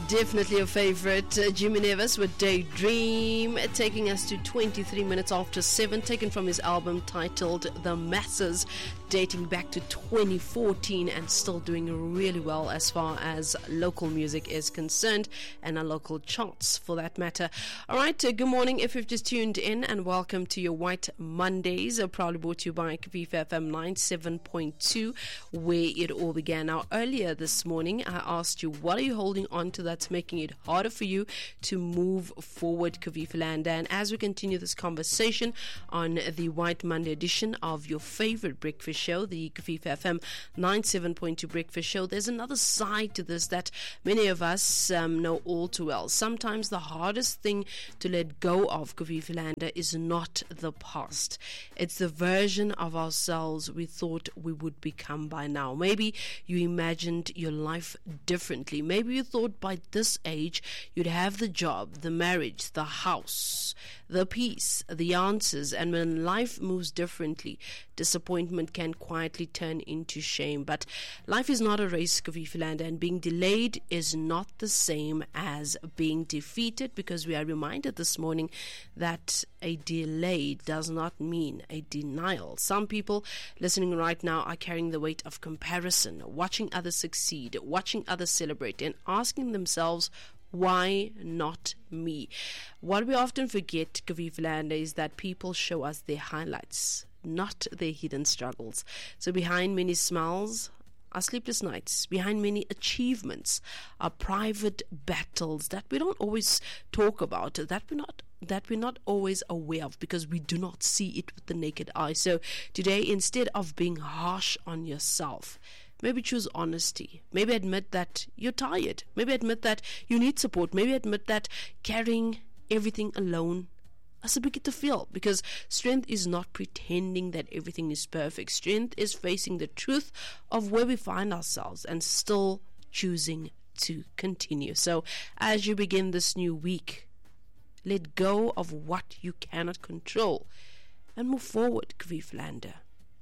Definitely a favorite. Jimmy Nevis with Daydream, taking us to 23 minutes after 7, taken from his album titled The Masses, dating back to 2014 and still doing really well as far as local music is concerned and our local charts for that matter. Alright, good morning if you've just tuned in, and welcome to your White Mondays, proudly brought to you by Kavifa FM 97.2, where it all began. Now, earlier this morning I asked you, what are you holding on to that's making it harder for you to move forward, Kavifa Land? And as we continue this conversation on the White Monday edition of your favorite breakfast show, the Kavifa FM 97.2 breakfast show, there's another side to this that many of us know all too well. Sometimes the hardest thing to let go of, Kavifa Landa, is not the past. It's the version of ourselves we thought we would become by now. Maybe you imagined your life differently. Maybe you thought by this age you'd have the job, the marriage, the house, the peace, the answers, and when life moves differently, disappointment can quietly turn into shame. But life is not a race, Kavifa Land, and being delayed is not the same as being defeated, because we are reminded this morning that a delay does not mean a denial. Some people listening right now are carrying the weight of comparison, watching others succeed, watching others celebrate, and asking themselves, why not me? What we often forget, Kavifa Land, is that people show us their highlights, not their hidden struggles. So behind many smiles are sleepless nights. Behind many achievements are private battles that we don't always talk about, that we're not always aware of, because we do not see it with the naked eye. So today, instead of being harsh on yourself, maybe choose honesty. Maybe admit that you're tired. Maybe admit that you need support. Maybe admit that carrying everything alone is a bit to feel, because strength is not pretending that everything is perfect. Strength is facing the truth of where we find ourselves and still choosing to continue. So as you begin this new week, let go of what you cannot control and move forward, Kavifa Landa.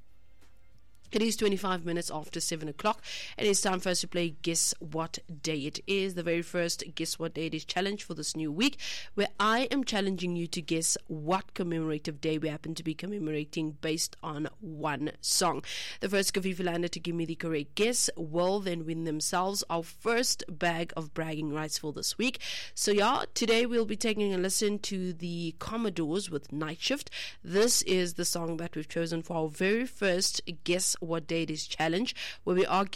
It is 25 minutes after 7 o'clock, and it's time for us to play Guess What Day It Is, the very first Guess What Day It Is challenge for this new week, where I am challenging you to guess what commemorative day we happen to be commemorating based on one song. The first Kavifa Landa to give me the correct guess will then win themselves our first bag of bragging rights for this week. So yeah, today we'll be taking a listen to the Commodores with Night Shift. This is the song that we've chosen for our very first Guess What Day It Is challenge, where we are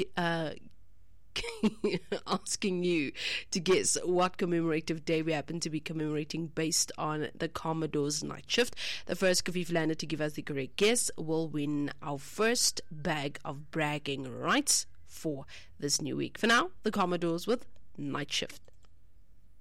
asking you to guess what commemorative day we happen to be commemorating based on the Commodores Night Shift. The first Kavifa Landa to give us the correct guess will win our first bag of bragging rights for this new week. For now, the Commodores with Night Shift.